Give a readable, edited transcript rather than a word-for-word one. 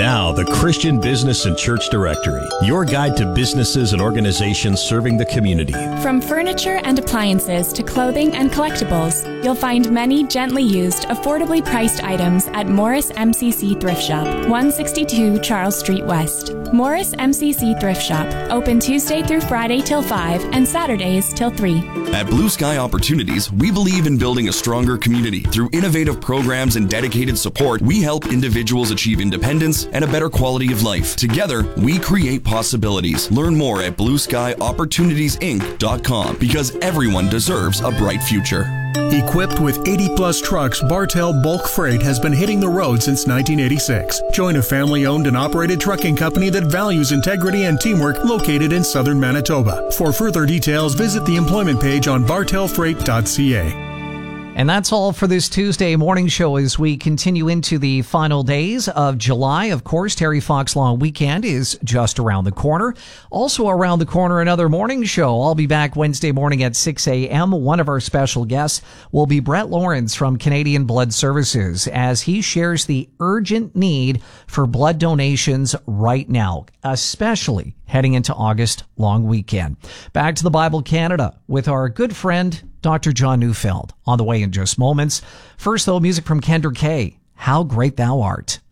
Now, the Christian Business and Church Directory, your guide to businesses and organizations serving the community. From furniture and appliances to clothing and collectibles, you'll find many gently used, affordably priced items at Morris MCC Thrift Shop, 162 Charles Street West. Morris MCC Thrift Shop, open Tuesday through Friday till 5 and Saturdays till 3. At Blue Sky Opportunities, we believe in building a stronger community. Through innovative programs and dedicated support, we help individuals achieve independence and a better quality of life. Together, we create possibilities. Learn more at BlueSkyOpportunitiesInc.com, because everyone deserves a bright future. Equipped with 80-plus trucks, Bartel Bulk Freight has been hitting the road since 1986. Join a family-owned and operated trucking company that values integrity and teamwork, located in southern Manitoba. For further details, visit the employment page on bartelfreight.ca. And that's all for this Tuesday morning show as we continue into the final days of July. Of course, Terry Fox Long Weekend is just around the corner. Also around the corner, another morning show. I'll be back Wednesday morning at 6 a.m. One of our special guests will be Brett Lawrence from Canadian Blood Services as he shares the urgent need for blood donations right now, especially heading into August long weekend. Back to the Bible Canada with our good friend, Dr. John Neufeld, on the way in just moments. First, though, music from Kendra Kay, How Great Thou Art.